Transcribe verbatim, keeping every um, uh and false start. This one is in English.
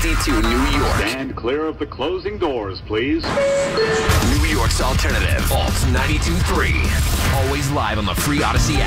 fifty-two, New York. Stand clear of the closing doors, please. New York's alternative. Alt ninety-two point three. Always live on the free Odyssey app.